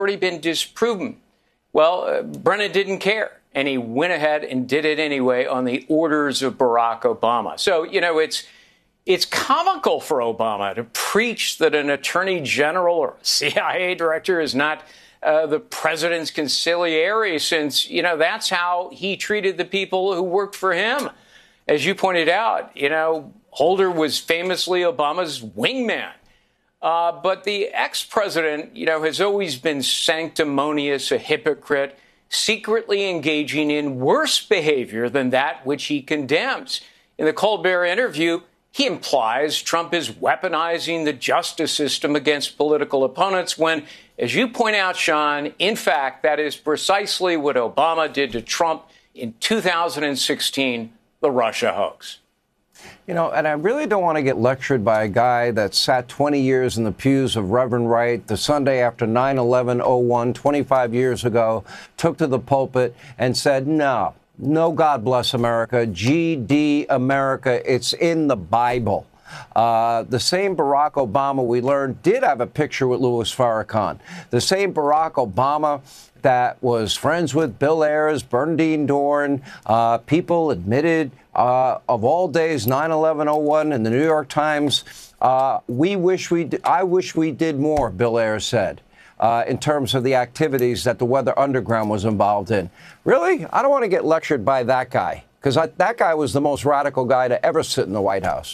already been disproven. Well, Brennan didn't care, and he went ahead and did it anyway on the orders of Barack Obama. So, it's comical for Obama to preach that an attorney general or CIA director is not the president's consigliere, since, that's how he treated the people who worked for him. As you pointed out, Holder was famously Obama's wingman. But the ex-president, has always been sanctimonious, a hypocrite, secretly engaging in worse behavior than that which he condemns. In the Colbert interview, he implies Trump is weaponizing the justice system against political opponents when, as you point out, Sean, in fact, that is precisely what Obama did to Trump in 2016, the Russia hoax. And I really don't want to get lectured by a guy that sat 20 years in the pews of Reverend Wright the Sunday after 9/11/01, 25 years ago, took to the pulpit and said, no, God bless America, GD America, it's in the Bible. The same Barack Obama we learned did have a picture with Louis Farrakhan. The same Barack Obama that was friends with Bill Ayers, Bernardine Dohrn, people admitted of all days, 9/11/01 in the New York Times. I wish we did more, Bill Ayers said, in terms of the activities that the Weather Underground was involved in. Really? I don't want to get lectured by that guy, because that guy was the most radical guy to ever sit in the White House.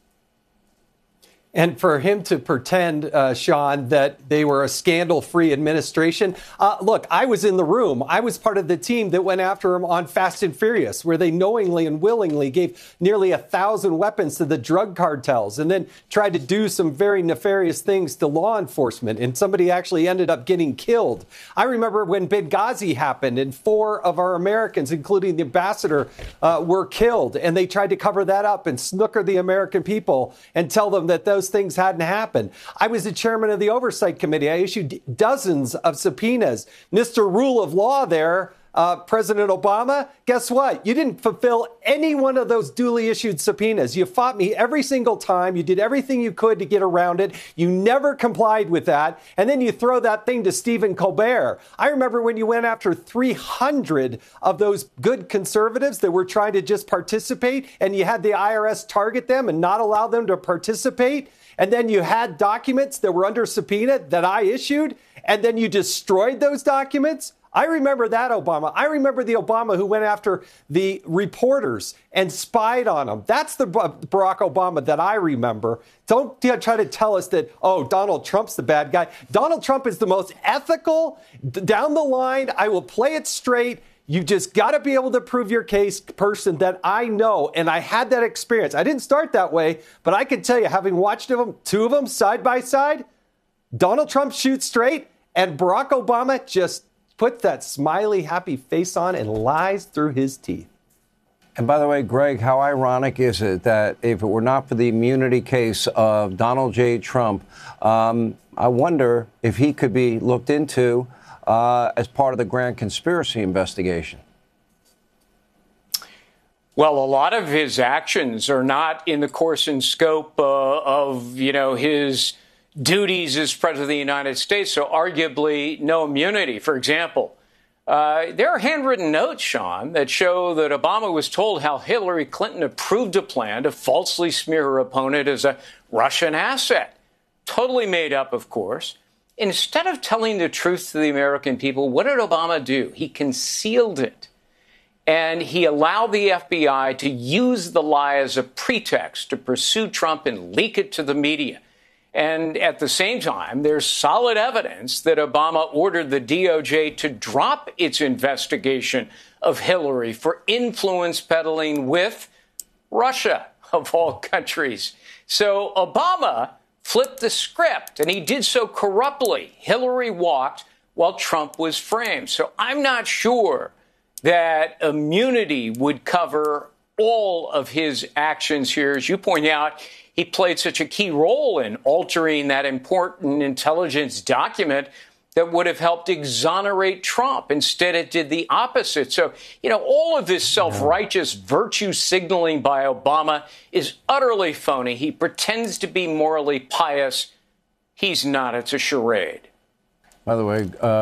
And for him to pretend, Sean, that they were a scandal-free administration. Look, I was in the room. I was part of the team that went after him on Fast and Furious, where they knowingly and willingly gave nearly 1,000 weapons to the drug cartels and then tried to do some very nefarious things to law enforcement. And somebody actually ended up getting killed. I remember when Benghazi happened and 4 of our Americans, including the ambassador, were killed. And they tried to cover that up and snooker the American people and tell them that those things hadn't happened. I was the chairman of the Oversight Committee. I issued dozens of subpoenas. Mr. Rule of Law there, President Obama, guess what? You didn't fulfill any one of those duly issued subpoenas. You fought me every single time. You did everything you could to get around it. You never complied with that. And then you throw that thing to Stephen Colbert. I remember when you went after 300 of those good conservatives that were trying to just participate, and you had the IRS target them and not allow them to participate. And then you had documents that were under subpoena that I issued, and then you destroyed those documents. I remember that Obama. I remember the Obama who went after the reporters and spied on them. That's the Barack Obama that I remember. Don't try to tell us that, oh, Donald Trump's the bad guy. Donald Trump is the most ethical, down the line, I will play it straight. You just got to be able to prove your case person that I know. And I had that experience. I didn't start that way, but I can tell you, having watched them, 2 of them side by side, Donald Trump shoots straight and Barack Obama just puts that smiley, happy face on and lies through his teeth. And by the way, Greg, how ironic is it that if it were not for the immunity case of Donald J. Trump, I wonder if he could be looked into as part of the grand conspiracy investigation? Well, a lot of his actions are not in the course and scope of, his duties as president of the United States. So arguably no immunity. For example, there are handwritten notes, Sean, that show that Obama was told how Hillary Clinton approved a plan to falsely smear her opponent as a Russian asset. Totally made up, of course. Instead of telling the truth to the American people, what did Obama do? He concealed it. And he allowed the FBI to use the lie as a pretext to pursue Trump and leak it to the media. And at the same time, there's solid evidence that Obama ordered the DOJ to drop its investigation of Hillary for influence peddling with Russia, of all countries. So Obama flipped the script, and he did so corruptly. Hillary walked while Trump was framed. So I'm not sure that immunity would cover all of his actions here. As you point out, he played such a key role in altering that important intelligence document that would have helped exonerate Trump. Instead, it did the opposite. So, all of this self-righteous virtue signaling by Obama is utterly phony. He pretends to be morally pious. He's not. It's a charade. By the way,